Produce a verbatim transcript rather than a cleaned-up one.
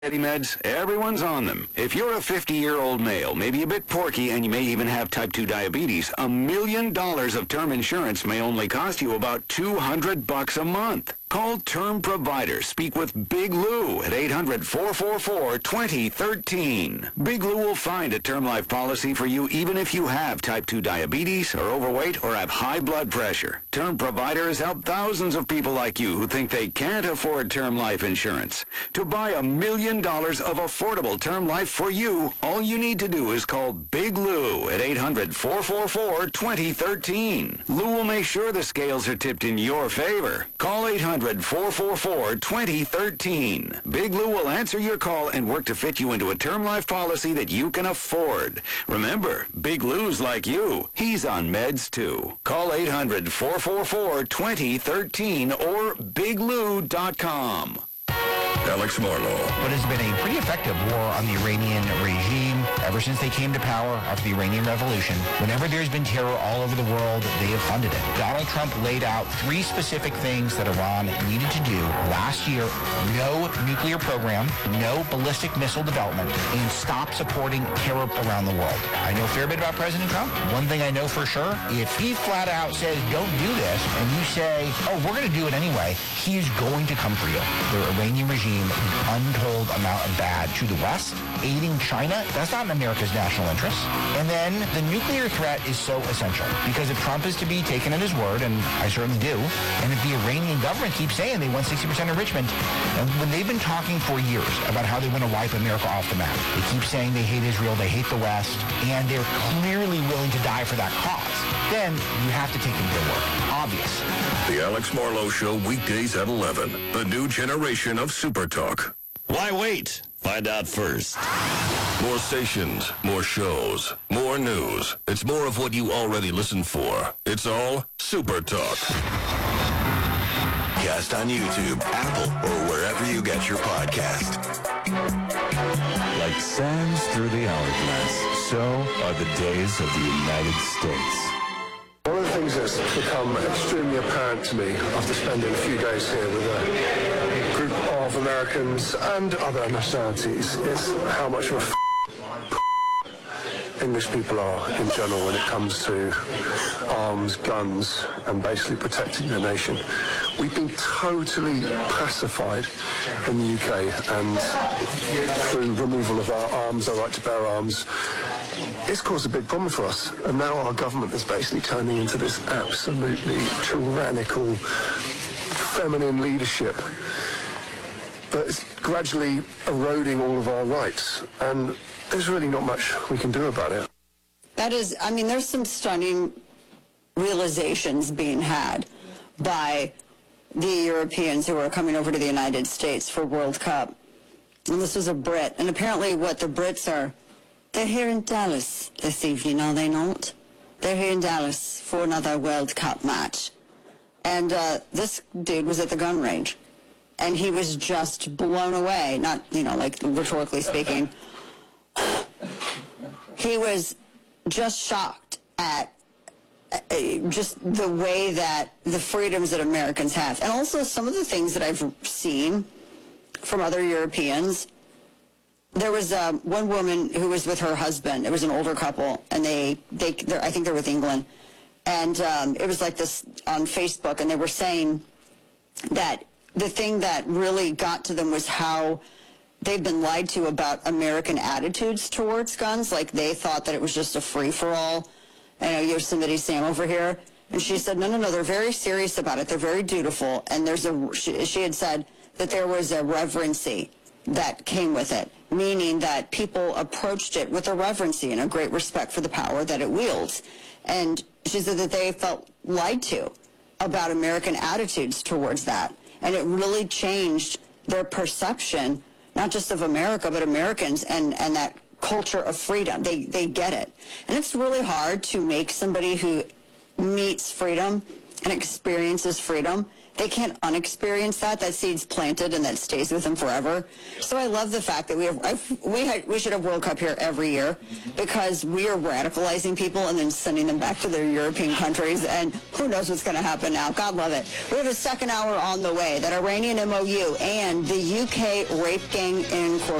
meds, everyone's on them. If you're a fifty-year-old male, maybe a bit porky, and you may even have type two diabetes, a million dollars of term insurance may only cost you about two hundred bucks a month. Call Term Provider. Speak with Big Lou at eight hundred, four four four, two zero one three. Big Lou will find a term life policy for you even if you have type two diabetes, are overweight, or have high blood pressure. Term Provider has helped thousands of people like you who think they can't afford term life insurance. To buy a million dollars of affordable term life for you, all you need to do is call Big Lou at eight hundred, four four four, two zero one three. Lou will make sure the scales are tipped in your favor. Call eight hundred, four four four, two zero one three. Big Lou will answer your call and work to fit you into a term life policy that you can afford. Remember, Big Lou's like you. He's on meds too. Call eight hundred, four four four, two zero one three or big lou dot com. Alex Marlow. What has been a pretty effective war on the Iranian regime ever since they came to power after the Iranian Revolution. Whenever there's been terror all over the world, they have funded it. Donald Trump laid out three specific things that Iran needed to do last year. No nuclear program, no ballistic missile development, and stop supporting terror around the world. I know a fair bit about President Trump. One thing I know for sure, if he flat out says, don't do this, and you say, oh, we're going to do it anyway, he's going to come for you. The Iranian regime, an untold amount of bad to the West, aiding China, that's not in America's national interest. And then the nuclear threat is so essential because if Trump is to be taken at his word, and I certainly do, and if the Iranian government keeps saying they want sixty percent enrichment, and when they've been talking for years about how they want to wipe America off the map, they keep saying they hate Israel, they hate the West, and they're clearly willing to die for that cause, then you have to take them to their word. Obvious. The Alex Marlow Show, weekdays at eleven. The new generation of Super Talk. Why wait? Find out first. More stations, more shows, more news. It's more of what you already listen for. It's all Super Talk. Cast on YouTube, Apple, or wherever you get your podcast. Like sands through the hourglass, so are the days of the United States. One of the things that's become extremely apparent to me after spending a few days here with a group of Americans and other nationalities is how much of a f- English people are in general when it comes to arms, guns, and basically protecting the nation. We've been totally pacified in the U K, and through removal of our arms, our right to bear arms, it's caused a big problem for us. And now our government is basically turning into this absolutely tyrannical, feminine leadership that is gradually eroding all of our rights. And there's really not much we can do about it. That is, I mean, there's some stunning realizations being had by the Europeans who are coming over to the United States for World Cup. And this was a Brit. And apparently what the Brits are, they're here in Dallas this evening, are they not? They're here in Dallas for another World Cup match. And uh, this dude was at the gun range. And he was just blown away, not, you know, like rhetorically speaking. He was just shocked at uh, just the way that the freedoms that Americans have. And also some of the things that I've seen from other Europeans. There was uh, one woman who was with her husband. It was an older couple, and they, they I think they're with England. And um, it was like this on Facebook, and they were saying that the thing that really got to them was how they've been lied to about American attitudes towards guns. Like they thought that it was just a free-for-all. I know you have somebody, Sam, over here. And she said, no, no, no, they're very serious about it. They're very dutiful. And there's a, she, she had said that there was a reverency that came with it, meaning that people approached it with a reverency and a great respect for the power that it wields. And she said that they felt lied to about American attitudes towards that. And it really changed their perception, not just of America, but Americans and, and that culture of freedom. They, they get it. And it's really hard to make somebody who meets freedom and experiences freedom they can't unexperience that. That seed's planted and that stays with them forever. So I love the fact that we have, I've, we had, we should have World Cup here every year because we are radicalizing people and then sending them back to their European countries. And who knows what's going to happen now. God love it. We have a second hour on the way. That Iranian M O U and the U K rape gang in